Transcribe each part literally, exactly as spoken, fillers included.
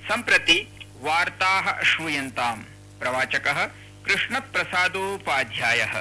सम्प्रति वार्ताः श्रूयन्ताम्। प्रवाचकः कृष्णप्रसादोपाध्यायः।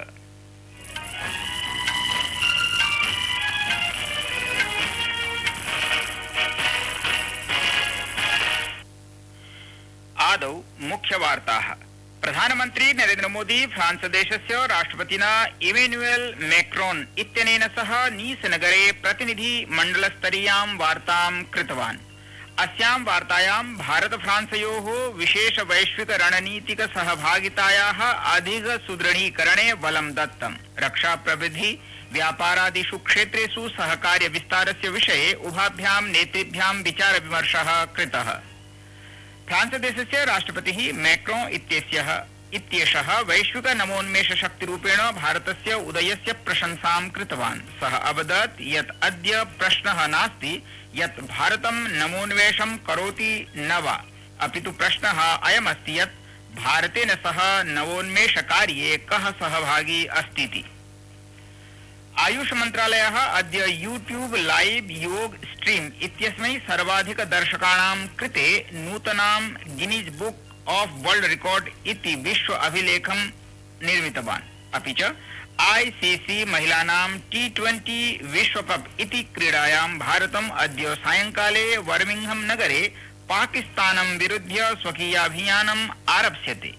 आदौ मुख्यवार्ताः। प्रधानमन्त्री नरेन्द्र मोदी फ्रांस देशस्य राष्ट्रपतिना इमेन्युएल मैक्रोन इत्यनेन सह नीस नगरे प्रतिनिधि मण्डलस्तरीयां वार्तां कृतवान्। अस्यां वार्तायां भारत फ्रांसयोः विशेष वैश्विक रणनीतिक सहभागितायाः अधिक सुदृढीकरणे बलं दत्तम्। रक्षा प्रविधि व्यापारादिषु क्षेत्रेषु सहकार्य विस्तारस्य विषये उभाभ्यां नेतृभ्यां विचार विमर्शः कृतः। फ्रांस देशस्य राष्ट्रपतिः मैक्रोन इत्येषः इत्येषः वैश्विक नवोन्मेष शक्तिरूपेण भारतस्य उदयस्य प्रशंसां कृतवान्। सः अवदत् यत् अद्य प्रश्नः नास्ति यत् भारतं नवोन्मेषं करोति न वा, अपितु प्रश्नः अयमस्ति यत् भारतेन सह नवोन्मेषकार्ये कः सहभागी अस्तीति। आयुष मन्त्रालयः अद्य यूट्यूब लाइव योग स्ट्रीम इत्यस्मै सर्वाधिक दर्शकाणां कृते नूतनां Guinness book of world record इति विश्व अभिलेखं निर्मितवान्। अपि च आईसीसी महिलानां टी ट्वेंटी विश्वकप इति क्रीडायां भारतम् अद्य सायंकाले बर्मिंघम नगरे पाकिस्तानं विरुध्य स्वकीयाभियानम् आरप्स्यते।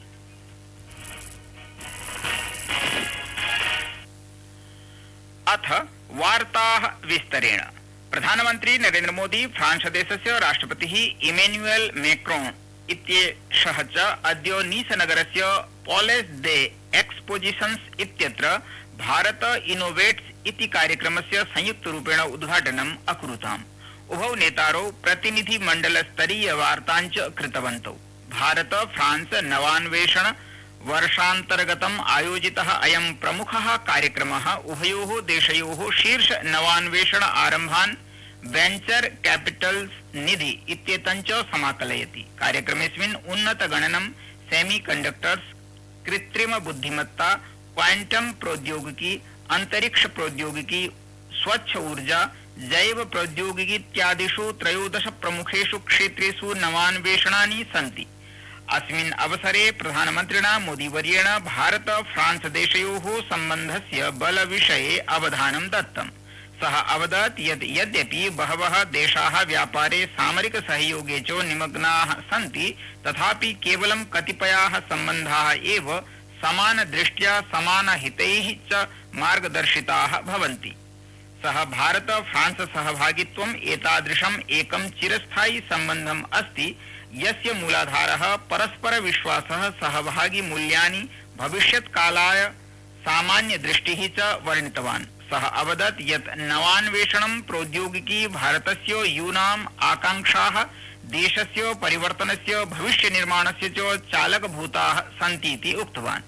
अथ वार्ताः विस्तरेण। प्रधानमन्त्री नरेन्द्र मोदी फ्रांस देशस्य राष्ट्रपतिः इमेन्युएल मैक्रोन इत्येषः च अद्य नीस नगरस्य पॉलेस दे एक्सपोजिशन्स इत्यत्र भारत इनोवेट्स इति कार्यक्रमस्य संयुक्तरूपेण उद्घाटनम् अकुरुताम्। उभौ नेतारौ प्रतिनिधिमण्डलस्तरीय वार्ताञ्च कृतवन्तौ। भारत फ्रांस नवान्वेषण वर्षान्तर्गतम् आयोजितः अयं प्रमुखः कार्यक्रमः उभयोः देशयोः शीर्ष नवान्वेषण आरम्भान् वेंचर कैपिटल्स निधि इत्येतञ्च समाकलयति। कार्यक्रमेऽस्मिन् उन्नतगणनं, सेमीकण्डक्टर्स्, कृत्रिम बुद्धिमत्ता, क्वांटम प्रौद्योगिकी, अंतरिक्ष प्रौद्योगिकी, स्वच्छ ऊर्जा, जैव प्रौद्योगिकी इत्यादिषु त्रयोदश प्रमुखेषु क्षेत्रेषु नवान्वेषणानि सन्ति। अस्मिन् अवसरे प्रधानमन्त्रिणा मोदीवर्येण भारत फ्रांस देशयोः सम्बन्धस्य बलविषये अवधानं दत्तम्। सः अवदत् यत् यद्यपि बहवः देशाः व्यापारे सामरिक सहयोगे च निमग्नाः सन्ति, तथापि केवलं कतिपयाः सम्बन्धाः एव समानदृष्ट्या समानहितैः च मार्गदर्शिताः भवन्ति। सः भारत फ्रांस सहभागित्वम् एतादृशम् एकं चिरस्थायी सम्बन्धम् अस्ति यस्य मूलाधारः परस्पर विश्वासः, सहभागी मूल्यानि, भविष्यत्कालाय सामान्य दृष्टिः च वर्णितवान्। सः अवदत् यत् नवान्वेषणं प्रौद्योगिकी भारतस्य यूनाम् आकांक्षाः, देशस्य परिवर्तनस्य, भविष्य निर्माणस्य च चालकभूताः सन्तीति उक्तवान्।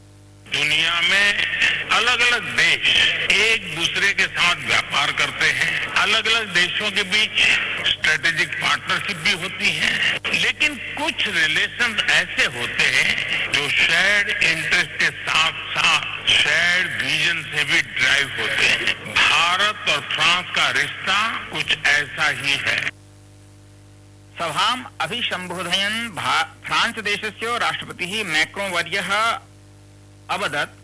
दुनिया में अलग अलग देश एक दूसरे के साथ व्यापार करते हैं, अलग अलग देशों के बीच स्ट्रेटेजिक पार्टनरशिप भी होती है, लेकिन कुछ रिलेशन ऐसे होते हैं जो शेयर्ड इंटरेस्ट के साथ साथ शेयर्ड विजन से भी ड्राइव होते हैं। भारत और फ्रांस का रिश्ता कुछ ऐसा ही है। सभाम् अभिसम्बोधयन् फ्रांस देशस्य राष्ट्रपतिः मैक्रोन वर्यः अवदत्